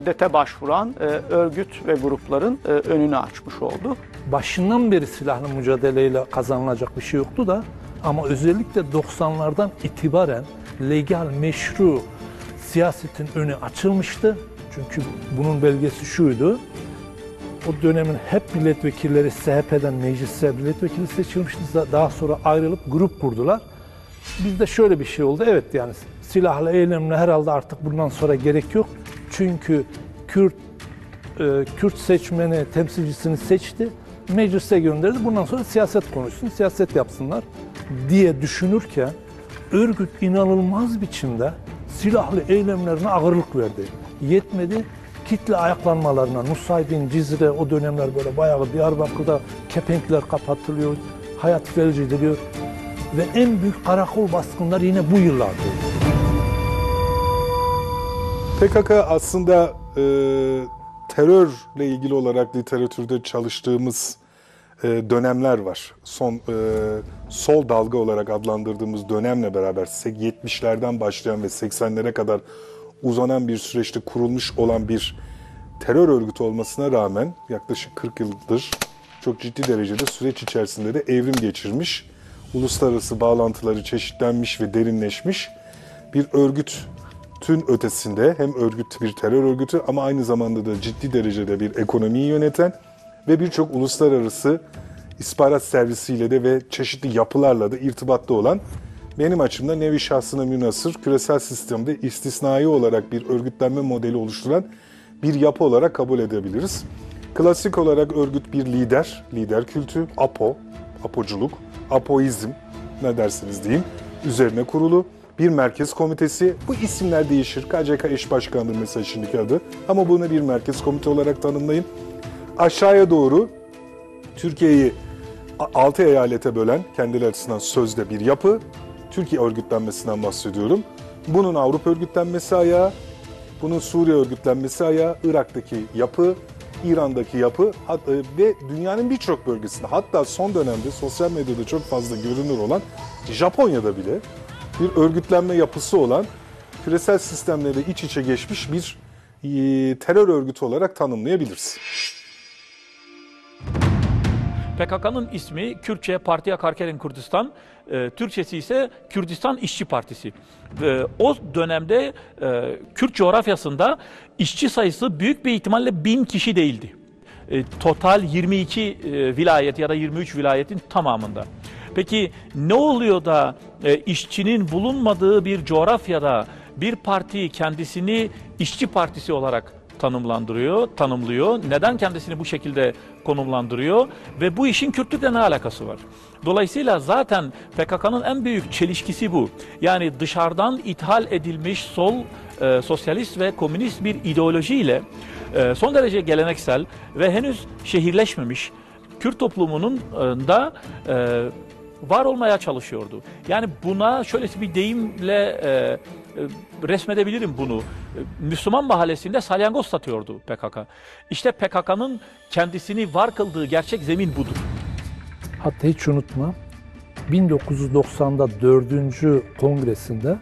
Şiddete başvuran örgüt ve grupların önünü açmış oldu. Başından beri silahlı mücadeleyle kazanılacak bir şey yoktu da ama özellikle 90'lardan itibaren legal, meşru siyasetin önü açılmıştı. Çünkü bunun belgesi şuydu: o dönemin hep milletvekilleri SHP'den meclise milletvekili seçilmişti. Daha sonra ayrılıp grup kurdular. Bizde şöyle bir şey oldu. Evet, yani silahlı eylemle herhalde artık bundan sonra gerek yok. Çünkü Kürt seçmeni temsilcisini seçti, meclise gönderdi. Bundan sonra siyaset konuşsun, siyaset yapsınlar diye düşünürken örgüt inanılmaz biçimde silahlı eylemlerine ağırlık verdi. Yetmedi, kitle ayaklanmalarına, Nusaybin, Cizre, o dönemler böyle bayağı Diyarbakır'da kepenkler kapatılıyor, hayat felç ediliyor ve en büyük karakol baskınları yine bu yıllarda oldu. PKK aslında terörle ilgili olarak literatürde çalıştığımız dönemler var. Sol dalga olarak adlandırdığımız dönemle beraber 70'lerden başlayan ve 80'lere kadar uzanan bir süreçte kurulmuş olan bir terör örgütü olmasına rağmen yaklaşık 40 yıldır çok ciddi derecede süreç içerisinde de evrim geçirmiş, uluslararası bağlantıları çeşitlenmiş ve derinleşmiş bir örgütün ötesinde hem örgüt bir terör örgütü ama aynı zamanda da ciddi derecede bir ekonomiyi yöneten ve birçok uluslararası istihbarat servisiyle de ve çeşitli yapılarla da irtibatta olan, benim açımdan nevi şahsına münhasır, küresel sistemde istisnai olarak bir örgütlenme modeli oluşturan bir yapı olarak kabul edebiliriz. Klasik olarak örgüt bir lider kültü, apoculuk, apoizm ne dersiniz diyeyim, üzerine kurulu bir merkez komitesi. Bu isimler değişir. KCK eş başkanıdır mesela şimdiki adı. Ama bunu bir merkez komite olarak tanımlayın. Aşağıya doğru Türkiye'yi 6 eyalete bölen, kendileri açısından sözde bir yapı. Türkiye örgütlenmesinden bahsediyorum. Bunun Avrupa örgütlenmesi ayağı, bunun Suriye örgütlenmesi ayağı, Irak'taki yapı, İran'daki yapı ve dünyanın birçok bölgesinde, hatta son dönemde sosyal medyada çok fazla görünür olan Japonya'da bile bir örgütlenme yapısı olan, küresel sistemlerle iç içe geçmiş bir terör örgütü olarak tanımlayabiliriz. PKK'nın ismi Kürtçe Partiya Karkerin Kürdistan, Türkçesi ise Kürdistan İşçi Partisi. O dönemde Kürt coğrafyasında işçi sayısı büyük bir ihtimalle 1000 kişi değildi. Total 22 vilayet ya da 23 vilayetin tamamında. Peki ne oluyor da işçinin bulunmadığı bir coğrafyada bir parti kendisini işçi partisi olarak tanımlıyor? Neden kendisini bu şekilde konumlandırıyor? Ve bu işin Kürtlükle ne alakası var? Dolayısıyla zaten PKK'nın en büyük çelişkisi bu. Yani dışarıdan ithal edilmiş sol, sosyalist ve komünist bir ideolojiyle son derece geleneksel ve henüz şehirleşmemiş Kürt toplumunun da var olmaya çalışıyordu. Yani buna şöyle bir deyimle resmedebilirim bunu. Müslüman mahallesinde salyangoz satıyordu PKK. İşte PKK'nın kendisini var kıldığı gerçek zemin budur. Hatta hiç unutma, 1990'da 4. kongresinde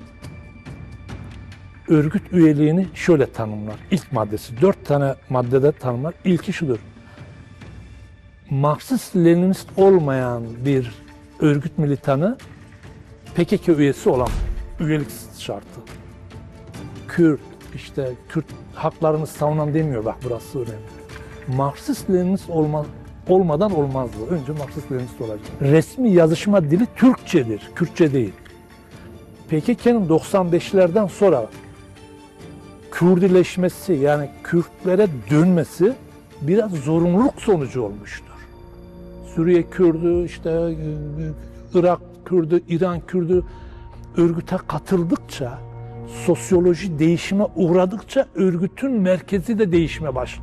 örgüt üyeliğini şöyle tanımlar. İlk maddesi, 4 tane maddede tanımlar. İlki şudur: Marksist-Leninist olmayan bir örgüt militanı PKK üyesi olan üyelik şartı. Kürt haklarını savunan demiyor, bak burası önemli. Marksist-Leninist olmadan olmazdı. Önce Marksist-Leninist olacak. Resmi yazışma dili Türkçedir, Kürtçe değil. PKK'nın 95'lerden sonra Kürdileşmesi, yani Kürtlere dönmesi biraz zorunluluk sonucu olmuştur. Suriye Kürdü, Irak Kürdü, İran Kürdü örgüte katıldıkça, sosyoloji değişime uğradıkça örgütün merkezi de değişime başladı.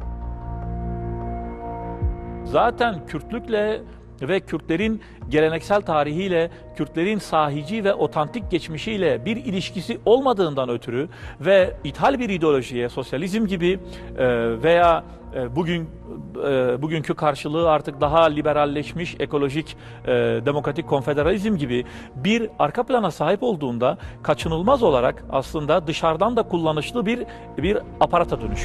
Zaten Kürtlükle ve Kürtlerin geleneksel tarihiyle, Kürtlerin sahici ve otantik geçmişiyle bir ilişkisi olmadığından ötürü ve ithal bir ideolojiye, sosyalizm gibi veya bugünkü karşılığı artık daha liberalleşmiş, ekolojik, demokratik konfederalizm gibi bir arka plana sahip olduğunda kaçınılmaz olarak aslında dışarıdan da kullanışlı bir aparata dönüşüyor.